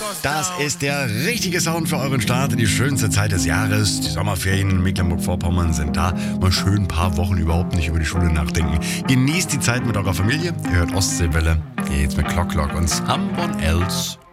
Das ist der richtige Sound für euren Start in die schönste Zeit des Jahres. Die Sommerferien in Mecklenburg-Vorpommern sind da. Mal schön ein paar Wochen überhaupt nicht über die Schule nachdenken. Genießt die Zeit mit eurer Familie. Ihr hört Ostseewelle. Hier jetzt mit Clock und Someone Else